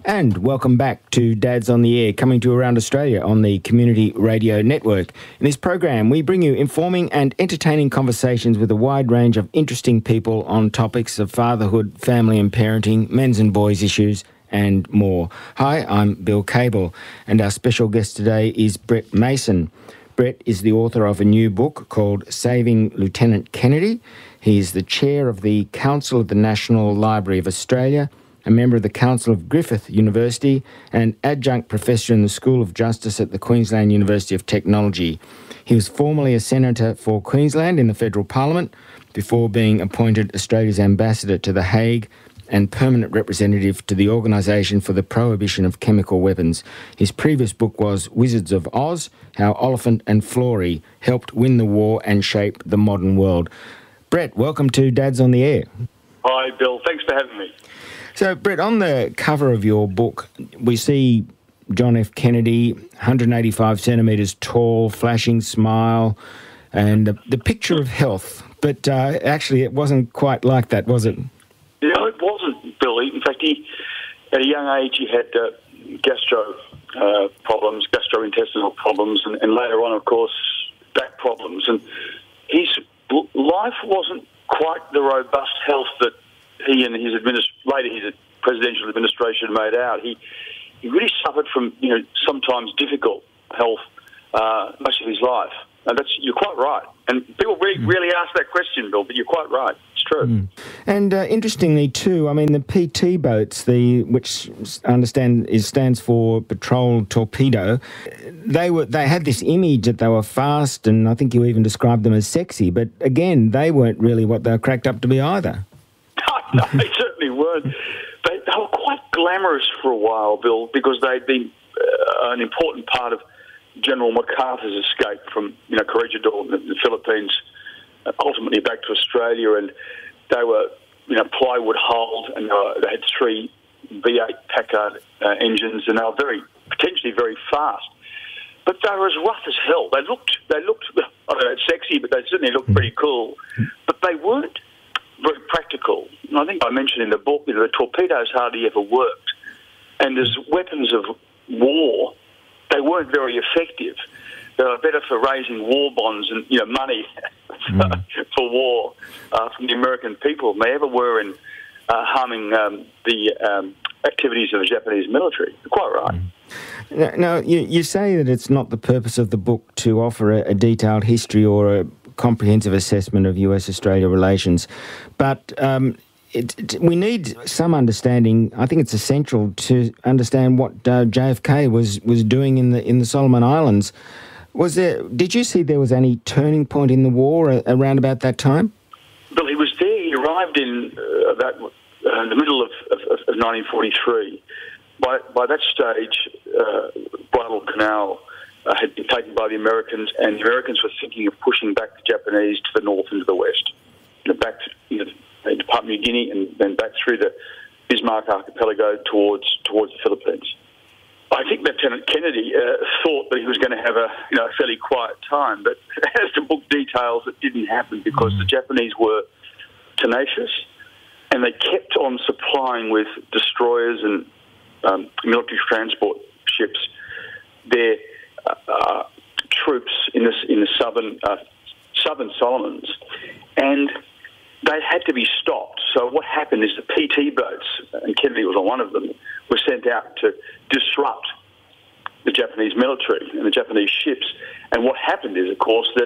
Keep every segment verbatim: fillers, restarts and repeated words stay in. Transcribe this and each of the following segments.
And welcome back to Dads on the Air, coming to around Australia on the Community Radio Network. In this program, we bring you informing and entertaining conversations with a wide range of interesting people on topics of fatherhood, family and parenting, men's and boys issues, and more. Hi, I'm Bill Cable, and our special guest today is Brett Mason. Brett is the author of a new book called Saving Lieutenant Kennedy. He is the chair of the Council of the National Library of Australia, a member of the Council of Griffith University, and adjunct professor in the School of Justice at the Queensland University of Technology. He was formerly a senator for Queensland in the federal parliament before being appointed Australia's ambassador to The Hague and permanent representative to the Organisation for the Prohibition of Chemical Weapons. His previous book was Wizards of Oz, How Oliphant and Flory Helped Win the War and Shape the Modern World. Brett, welcome to Dads on the Air. Hi, Bill. Thanks for having me. So, Brett, on the cover of your book, we see John F. Kennedy, one hundred eighty-five centimetres tall, flashing smile, and the, the picture of health. But uh, actually, it wasn't quite like that, was it? No, it wasn't, Billy. In fact, he, at a young age, he had uh, gastro uh, problems, gastrointestinal problems, and, and later on, of course, back problems. And his life wasn't quite the robust health that he and his administ- later his presidential administration made out. He he really suffered from, you know, sometimes difficult health uh, most of his life. And that's, you're quite right. And people really, mm. really ask that question, Bill, but you're quite right. It's true. Mm. And uh, interestingly too, I mean, the P T boats, the which I understand is stands for Patrol Torpedo, they were they had this image that they were fast, and I think you even described them as sexy. But again, they weren't really what they were cracked up to be either. No, they certainly weren't. They, they were quite glamorous for a while, Bill, because they'd been uh, an important part of General MacArthur's escape from, you know, Corregidor in the, the Philippines, uh, ultimately back to Australia. And they were, you know, plywood hulled, and uh, they had three V eight Packard uh, engines, and they were very, potentially very fast. But they were as rough as hell. They looked, they looked, I don't know, sexy, but they certainly looked pretty cool. But they weren't very practical. And I think I mentioned in the book, you know, the torpedoes hardly ever worked. And as weapons of war, they weren't very effective. They were better for raising war bonds and, you know, money mm. for war uh, from the American people than they ever were in uh, harming um, the um, activities of the Japanese military. You're quite right. Mm. Now, you, you say that it's not the purpose of the book to offer a, a detailed history or a comprehensive assessment of U S Australia relations, but um, it, it, we need some understanding. I think it's essential to understand what uh, J F K was, was doing in the in the Solomon Islands. Was there? Did you see there was any turning point in the war uh, around about that time? Well, he was there. He arrived in uh, about uh, in the middle of, of, of nineteen forty-three. By by that stage, uh, Guadalcanal Uh, had been taken by the Americans, and the Americans were thinking of pushing back the Japanese to the north and to the west, you know, back to, you know, to Papua New Guinea and then back through the Bismarck Archipelago towards towards the Philippines. I think Lieutenant Kennedy uh, thought that he was going to have a, you know, a fairly quiet time, but as the book details, it didn't happen because the Japanese were tenacious, and they kept on supplying with destroyers and um, military transport ships their Uh, troops in the in the southern uh, southern Solomons, and they had to be stopped. So what happened is the P T boats, and Kennedy was on one of them, were sent out to disrupt the Japanese military and the Japanese ships. And what happened is, of course, that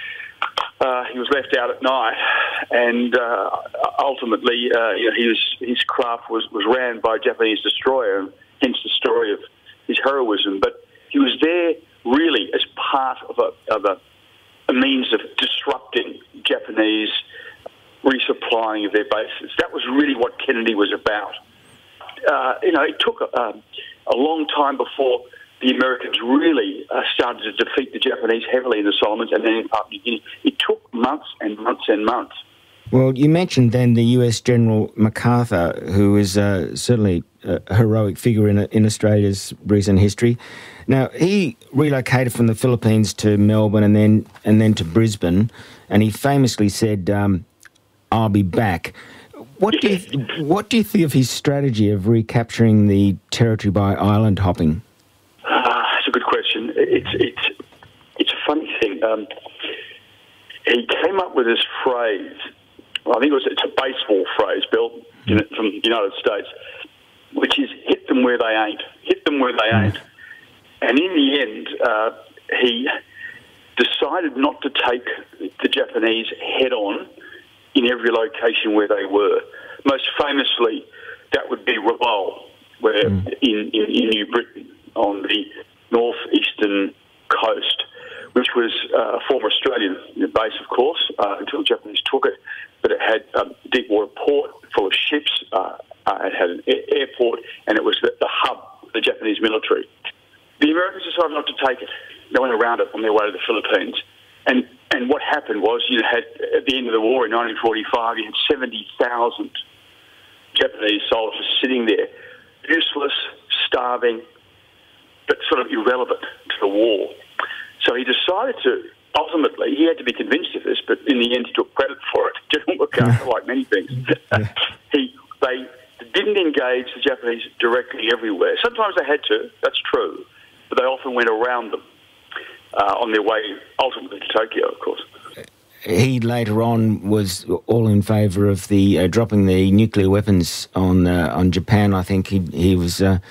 uh, he was left out at night, and uh, ultimately, uh, you know, he was, his craft was was ran by a Japanese destroyer, and hence the story of his heroism. But he was there really as part of a, of a, a means of disrupting Japanese resupplying of their bases. That was really what Kennedy was about. Uh, you know, it took a, a long time before the Americans really uh, started to defeat the Japanese heavily in the Solomons and then in Papua New Guinea. It took months and months and months. Well, you mentioned then the U S General MacArthur, who is uh, certainly a heroic figure in, in Australia's recent history. Now, he relocated from the Philippines to Melbourne and then and then to Brisbane, and he famously said, um, "I'll be back." What do you what do you think of his strategy of recapturing the territory by island hopping? Uh, that's a good question. It's it's it's a funny thing. Um, he came up with this phrase. Well, I think it was it's a baseball phrase, Bill, mm. from the United States, which is "hit them where they ain't." Hit them where they mm. ain't. And in the end, uh, he decided not to take the Japanese head on in every location where they were. Most famously, that would be Rabaul, where mm. in, in, in New Britain, on the northeastern coast, which was uh, a former Australian base, of course, uh, until the Japanese took it. But it had a deep water port full of ships. Uh, uh, it had an a- airport, and it was the, the hub of the Japanese military. The Americans decided not to take it. They went around it on their way to the Philippines. And and what happened was you had, at the end of the war in nineteen forty-five, you had seventy thousand Japanese soldiers sitting there, useless, starving, but sort of irrelevant to the war. So he decided to, ultimately, he had to be convinced of this, but in the end he took credit for it. General MacArthur, like many things. he They didn't engage the Japanese directly everywhere. Sometimes they had to, that's true, but they often went around them uh, on their way, ultimately, to Tokyo, of course. He later on was all in favour of the uh, dropping the nuclear weapons on uh, on Japan. I think he he was. Uh,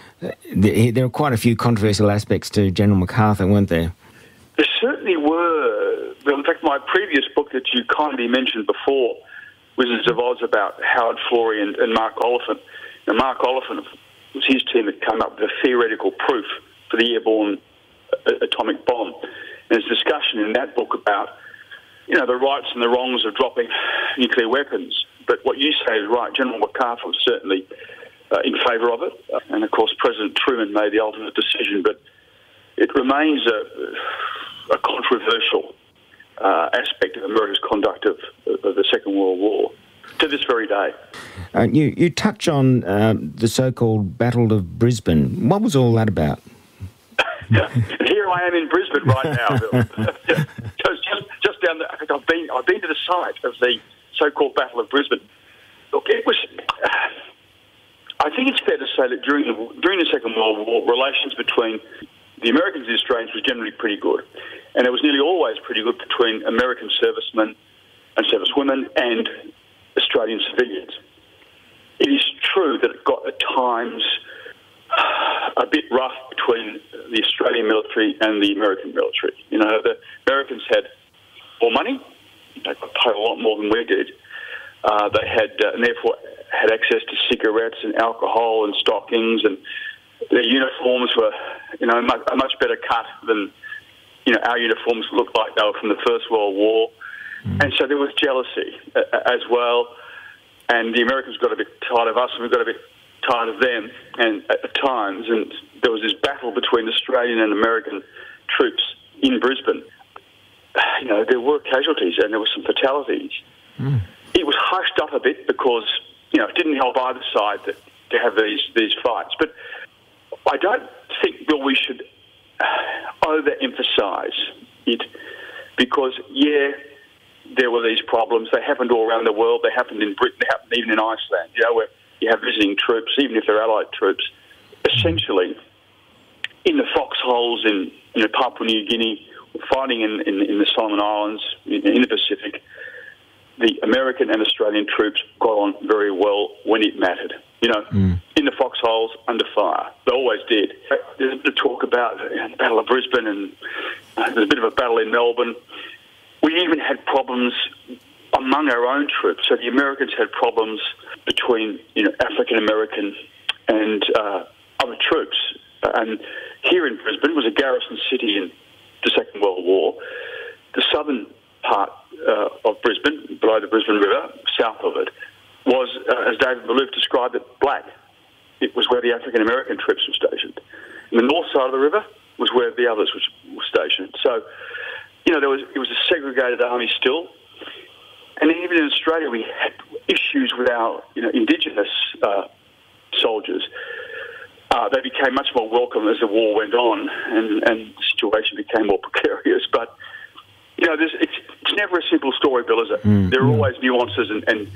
the, there were quite a few controversial aspects to General MacArthur, weren't there? There certainly were. In fact, my previous book that you kindly mentioned before, Wizards of Oz, about Howard Florey and, and Mark Oliphant. Now, Mark Oliphant, it was his team that came up with a theoretical proof for the airborne uh, atomic bomb. And there's discussion in that book about, you know, the rights and the wrongs of dropping nuclear weapons. But what you say is right. General MacArthur was certainly uh, in favour of it. Uh, and, of course, President Truman made the ultimate decision. But it remains a, a controversial uh, aspect of America's conduct of, of the Second World War to this very day. Uh, you, you touch on uh, the so-called Battle of Brisbane. What was all that about? Here I am in Brisbane right now, Bill. just, just, just down the, I've been, I've been to the site of the so-called Battle of Brisbane. Look, it was. I think it's fair to say that during the during the Second World War, relations between the Americans and the Australians was generally pretty good, and it was nearly always pretty good between American servicemen and servicewomen and Australian civilians. It is true that it got at times a bit rough between the Australian military and the American military. You know, the Americans had more money. They could pay a lot more than we did. Uh, they had, uh, and therefore, had access to cigarettes and alcohol and stockings, and their uniforms were, you know, much, a much better cut than, you know, our uniforms looked like they were from the First World War. Mm. And so there was jealousy uh, as well. And the Americans got a bit tired of us, and we got a bit tired of them, and at times, and there was this battle between Australian and American troops in Brisbane. You know, there were casualties and there were some fatalities. Mm. It was hushed up a bit because, you know, it didn't help either side that, to have these, these fights. But I don't think, Bill, we should overemphasise it because, yeah, there were these problems. They happened all around the world. They happened in Britain. They happened even in Iceland, you know, where you have visiting troops, even if they're Allied troops. Essentially, in the foxholes in, in Papua New Guinea, fighting in, in, in the Solomon Islands, in, in the Pacific, the American and Australian troops got on very well when it mattered. You know, mm. in the foxholes, under fire. They always did. There's a bit of talk about you know, the Battle of Brisbane, and uh, there's a bit of a battle in Melbourne. We even had problems among our own troops. So the Americans had problems between, you know, African American and uh, other troops. And here in Brisbane was a garrison city in the Second World War. The southern part uh, of Brisbane, below the Brisbane River, south of it, was, uh, as David Malouf described it, black. It was where the African American troops were stationed. And the north side of the river was where the others were stationed. So, you know, there was it was a segregated army still. And even in Australia, we had issues with our, you know, Indigenous uh, soldiers. Uh, they became much more welcome as the war went on, and, and the situation became more precarious. But, you know, there's, it's, it's never a simple story, Bill, is it? Mm, there are mm. always nuances and, and,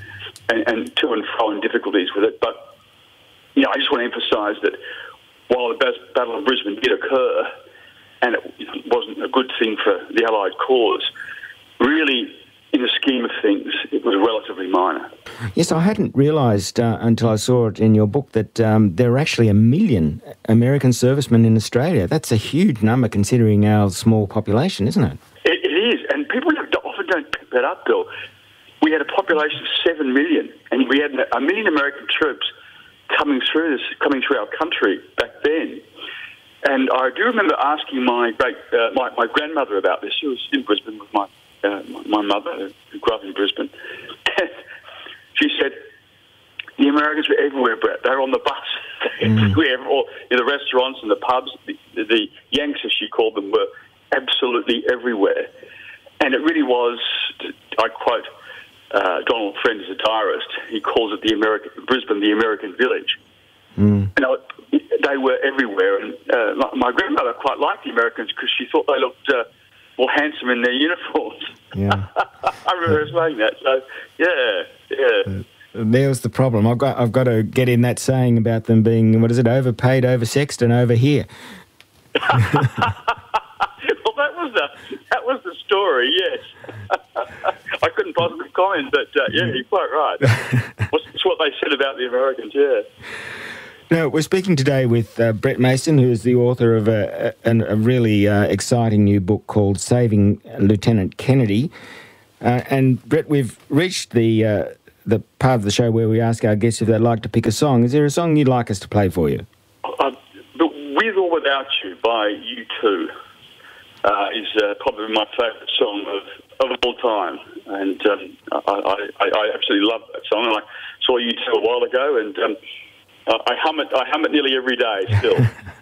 and, and to and fro and difficulties with it. But, you know, I just want to emphasise that while the Battle of Brisbane did occur, and it wasn't a good thing for the Allied cause, really, in the scheme of things, it was relatively minor. Yes, I hadn't realised uh, until I saw it in your book that um, there are actually a million American servicemen in Australia. That's a huge number considering our small population, isn't it? It, it is, and people often don't pick that up, Bill. We had a population of seven million, and we had a million American troops coming through this, coming through our country back then. And I do remember asking my great, uh, my, my grandmother about this. She was in Brisbane with my uh, my mother, who grew up in Brisbane. She said, the Americans were everywhere, Brett. They were on the bus, mm. everywhere, all, in the restaurants and the pubs. The, the Yanks, as she called them, were absolutely everywhere. And it really was, I quote uh, Donald Friend as a diarist, he calls it the American, Brisbane, the American village. Mm. You know, they were everywhere. And uh, my, my grandmother quite liked the Americans because she thought they looked uh, more handsome in their uniforms. Yeah. I remember her saying that. So, yeah, yeah. Uh, There's the problem. I've got I've got to get in that saying about them being, what is it, overpaid, oversexed and over here. Well, that was the that was the story. Yes, I couldn't possibly comment, but uh, yeah, you're quite right. That's what they said about the Americans. Yeah. Now, we're speaking today with uh, Brett Mason, who is the author of a, a, a really uh, exciting new book called Saving Lieutenant Kennedy. Uh, and Brett, we've reached the uh, the part of the show where we ask our guests if they'd like to pick a song. Is there a song you'd like us to play for you? Uh, With or Without You by U two uh, is uh, probably my favourite song of, of all time. And um, I, I, I absolutely love that song. And I saw U two a while ago, and um, I hum it. I hum it nearly every day still.